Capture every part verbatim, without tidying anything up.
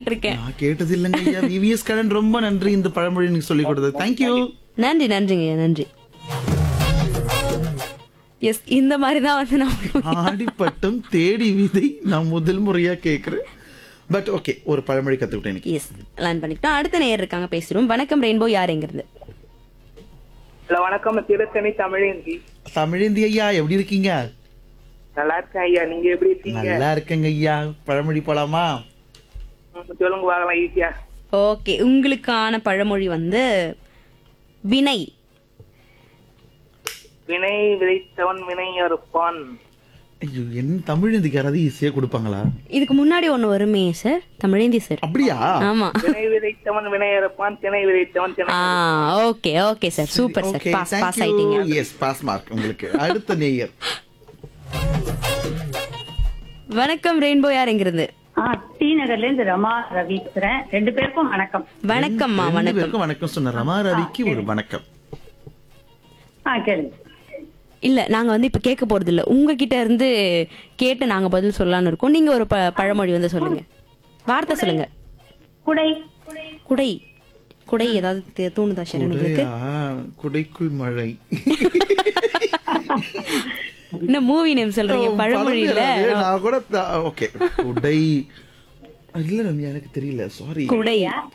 கேட்டிருக்கேன். நான் கேட்டது இல்லைங்க ஐயா. விவிஎஸ் கடன் ரொம்ப நன்றி இந்த பழமொழி நீங்க சொல்லி கொடுத்தது. தேங்க்யூ. நன்றி நன்றிங்க நன்றி. எஸ் இந்த மாதிரி தான் வந்து நான் ஆடிப்பட்டம் தேடி விதை நான் முதல் முறையா கேக்குறேன். பட் ஓகே, ஒரு பழமொழி கத்துக்கிட்டேன் இன்னைக்கு. எஸ் லேர்ன் பண்ணிட்டோம். அடுத்த நேயர் இருக்காங்க, பேசுறோம். வணக்கம் ரெயின்போ, யார் எங்கிறது? ஹலோ வணக்கம், திருத்தணி தமிழேந்தி. தமிழேந்தி ஐயா, எப்படி இருக்கீங்க? நல்லா இருக்கேன் ஐயா, நீங்க எப்படி இருக்கீங்க? நல்லா இருக்கேங்க ஐயா. பழமொழி போலாமா? ம், சொல்லுங்க பார்க்கலாம் ஈஸியா. ஓகே, உங்களுக்கான பழமொழி வந்து வினை. வினை விதைத்தவன் வினை அறுப்பான். ஐயோ, என்ன தமிழேந்திக்கு யாராவது ஈஸியா கொடுப்பாங்களா? இதுக்கு முன்னாடி ஒண்ணு வருமே சார், தமிழேந்தி சார். அப்படியா? ஆமா. வினை விதைத்தவன் வினை அறுப்பான், திணை விதைத்தவன் திணை. ஆ okay okay sir, super sir. Okay, pass thank pass you. ஆயிட்டீங்க. Yes, pass mark உங்களுக்கு. அடுத்த நேயர். வணக்கம் ரெயின்போ, யார் எங்கிறது? ஆ, டி நகர்ல இருந்து ரமா ரவி பேசுறேன். ரெண்டு பேருக்கும் வணக்கம். வணக்கம்மா. ரெண்டு வணக்கம். பேருக்கும் வணக்கம் சொன்ன ரமா ரவிக்கு ஒரு வணக்கம். ஆ கேளுங்க. இல்ல நாங்க வந்து இப்ப கேட்க போறது இல்ல, உங்ககிட்ட இருந்து கேட்டு நாங்க பதில் சொல்லலாம்னு இருக்கோம். நீங்க ஒரு ப- பழமொழி வந்து சொல்லுங்க, வார்த்தை சொல்லுங்க. குடை. குடை. குடை ஏதாவது தே- தூணுதா சரணுங்களுக்கு? குடையா? குடைக்குள் மழை. என்ன மூவி நேம் சொல்றீங்க, பழமொழி இல்ல? பழமொழி நான் கூட ஓகே. குடை இல்ல ரம்யா, எனக்கு தெரியல, சாரி. குடை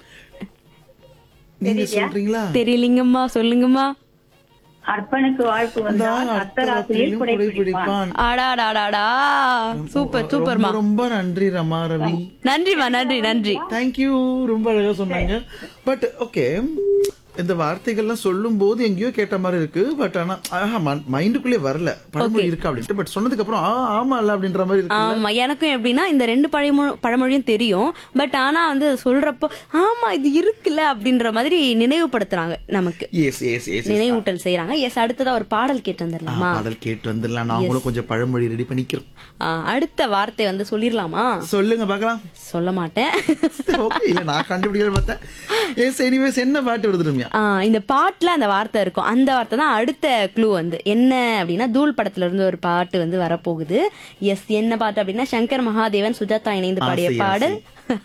நீங்க சொல்றீங்களா? தெரியலீங்கம்மா, சொல்லுங்கம்மா. அர்ப்பனுக்கு வாழ்ப்பு வந்தால் அத்தராத்திரியில் குடை பிடிப்பான். ஆடாடாடாடா, சூப்பர் சூப்பர்மா. ரொம்ப ரொம்ப நன்றி ரமா ரவி. நன்றிமா, நன்றி நன்றி. தேங்க்யூ, ரொம்ப அழகா சொன்னாங்க. பட் ஓகே, இந்த வார்த்தைகள்லாம் சொல்லும் போது எங்கேயோ கேட்ட மாதிரி இருக்கு. பட் ஆனா மைண்டுக்குள்ளே வரல பழமொழி இருக்கா அப்படின்ட்டு. பட் சொன்னதுக்கு அப்புறம் ஆ ஆமா இல்ல அப்படின்ற மாதிரி இருக்கு. ஆமா, எனக்கும் எப்படின்னா இந்த ரெண்டு பழமொழி பழமொழியும் தெரியும். பட் ஆனா வந்து சொல்றப்போ ஆமா இது இருக்குல்ல அப்படின்ற மாதிரி நினைவுபடுத்துறாங்க நமக்கு, எஸ் எஸ் எஸ் நினைவூட்டல் செய்யறாங்க. எஸ், அடுத்ததா ஒரு பாடல் கேட்டு வந்துடலாமா? பாடல் கேட்டு வந்துடலாம். நாங்களும் கொஞ்சம் பழமொழி ரெடி பண்ணிக்கிறோம். ஆ, அடுத்த வார்த்தை வந்து சொல்லிடலாமா? சொல்லுங்க பார்க்கலாம். சொல்ல மாட்டேன். ஓகே, இல்ல நான் கண்டுபிடிக்கல பார்த்தேன். எஸ், எனிவேஸ் என்ன பாட்டு வருது ரம்யா? ஆ, இந்த பாட்டுல அந்த வார்த்தை இருக்கும். அந்த வார்த்தை தான் அடுத்த க்ளூ வந்து என்ன அப்படின்னா, தூள் படத்துல இருந்து ஒரு பாட்டு வந்து வரப்போகுது. எஸ், என்ன பாட்டு அப்படின்னா சங்கர் மகாதேவன் சுஜாதா இணைந்து பாடிய ஆசை, பாடல்.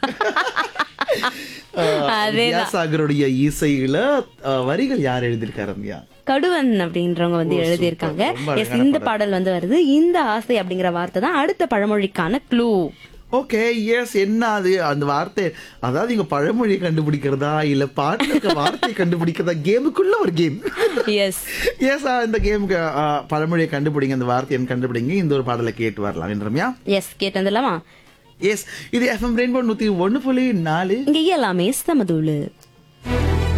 அதேதான். வித்யாசாகருடைய இசையில அஹ், வரிகள் யார் எழுதியிருக்காரு ரம்யா? கடுவன் அப்படின்றவங்க வந்து ஓ, எழுதியிருக்காங்க. சூப்பர். ரொம்ப எஸ், அழகான இந்த பாடல். பாடல் வந்து வருது. இந்த ஆசை அப்படிங்கிற வார்த்தை தான் அடுத்த பழமொழிக்கான க்ளூ. ஓகே, எஸ், என்ன அது அந்த வார்த்தை? அதாவது இங்க பழமொழியை கண்டுபிடிக்கிறதா இல்ல பாட்டுக்கு வார்த்தை கண்டுபிடிக்கிறதா? கேமுக்குள்ள ஒரு கேம். எஸ் எஸ், இந்த கேமுக்கு பழமொழியை கண்டுபிடிங்க, அந்த வார்த்தையை கண்டுபிடிங்க. இந்த ஒரு பாடலை கேட்டு வரலாம் ரம்யா. எஸ், கேட்டு வந்துடலாமா? எஸ், இது எஃப்எம் ரெயின்போ நூத்தி ஒண்ணு புள்ளி நாலு. இங்க எல்லாமே சமதூளு.